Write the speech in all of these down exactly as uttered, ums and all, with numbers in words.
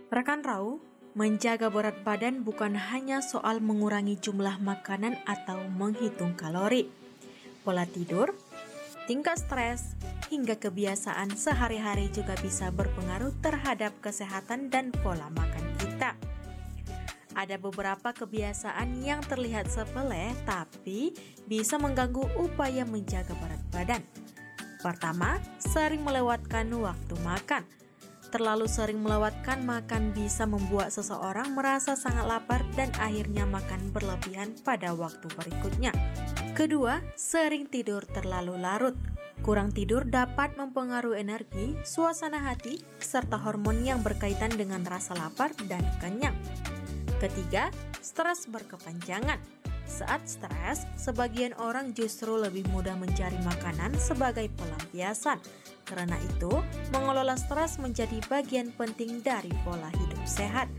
Rekan Rau, menjaga berat badan bukan hanya soal mengurangi jumlah makanan atau menghitung kalori. Pola tidur, tingkat stres, hingga kebiasaan sehari-hari juga bisa berpengaruh terhadap kesehatan dan pola makan kita. Ada beberapa kebiasaan yang terlihat sepele tapi bisa mengganggu upaya menjaga berat badan. Pertama, sering melewatkan waktu makan. Terlalu sering melewatkan makan bisa membuat seseorang merasa sangat lapar dan akhirnya makan berlebihan pada waktu berikutnya. Kedua, sering tidur terlalu larut. Kurang tidur dapat mempengaruhi energi, suasana hati, serta hormon yang berkaitan dengan rasa lapar dan kenyang. Ketiga, stres berkepanjangan. Saat stres, sebagian orang justru lebih mudah mencari makanan sebagai pelampiasan. Karena itu, mengelola stres menjadi bagian penting dari pola hidup sehat.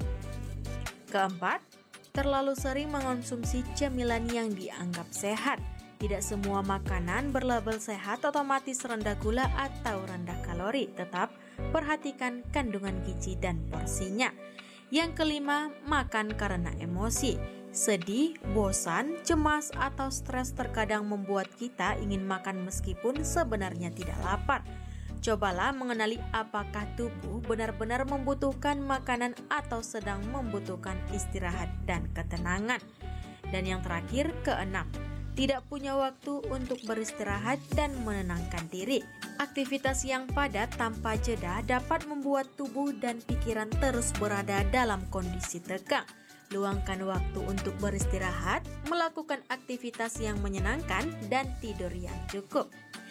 Keempat, terlalu sering mengonsumsi cemilan yang dianggap sehat. Tidak semua makanan berlabel sehat otomatis rendah gula atau rendah kalori. Tetap perhatikan kandungan gizi dan porsinya. Yang kelima, makan karena emosi. Sedih, bosan, cemas, atau stres terkadang membuat kita ingin makan meskipun sebenarnya tidak lapar. Cobalah mengenali apakah tubuh benar-benar membutuhkan makanan atau sedang membutuhkan istirahat dan ketenangan. Dan yang terakhir, keenam, tidak punya waktu untuk beristirahat dan menenangkan diri. Aktivitas yang padat tanpa jeda dapat membuat tubuh dan pikiran terus berada dalam kondisi tegang. Luangkan waktu untuk beristirahat, melakukan aktivitas yang menyenangkan, dan tidur yang cukup.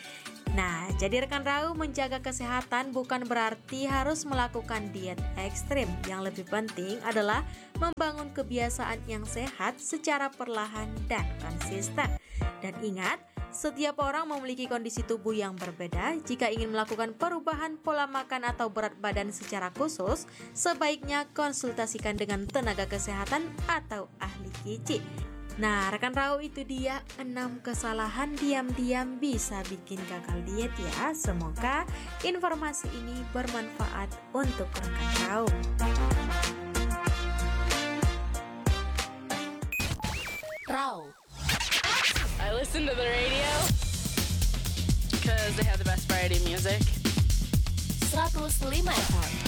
Nah, jadi rekan Rau, menjaga kesehatan bukan berarti harus melakukan diet ekstrim. Yang lebih penting adalah membangun kebiasaan yang sehat secara perlahan dan konsisten. Dan ingat, setiap orang memiliki kondisi tubuh yang berbeda. Jika ingin melakukan perubahan pola makan atau berat badan secara khusus, sebaiknya konsultasikan dengan tenaga kesehatan atau ahli gizi. Nah, rekan Rau, itu dia enam kesalahan diam-diam bisa bikin gagal diet ya. Semoga informasi ini bermanfaat untuk rekan Rau. Rau. I listen to the radio because they have the best variety music. seratus lima F M